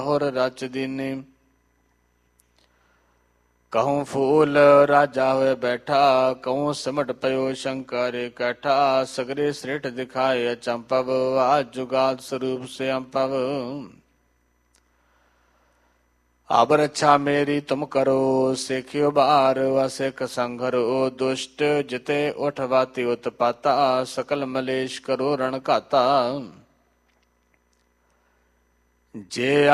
ਹੋਰ ਰਚ ਦੀਨੀ। कहूँ फूल राजा हुए बैठा, कहूँ सिमट पयो शंकर इकट्ठा। सगरे सृष्ट दिखाए अचंपव, आज जुगाद स्वरूप से अंपव। अब रक्षा मेरी तुम करो, सेखियो बार वसिक संघरो। दुष्ट जिते उठवाती उत्पाता, सकल मलेश करो रण घाता। जे